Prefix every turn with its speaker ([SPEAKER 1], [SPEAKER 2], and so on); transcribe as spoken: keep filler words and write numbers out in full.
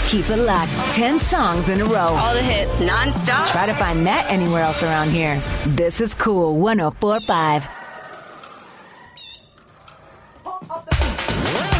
[SPEAKER 1] Keep it locked. ten songs in a row.
[SPEAKER 2] All the hits, non-stop.
[SPEAKER 1] Try to find that anywhere else around here. This is Cool one oh four point five.